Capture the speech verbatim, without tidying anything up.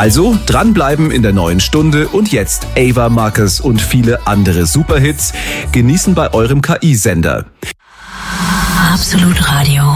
Also dranbleiben in der neuen Stunde und jetzt Ava Marcus und viele andere Superhits genießen bei eurem K I-Sender. Absolut Radio.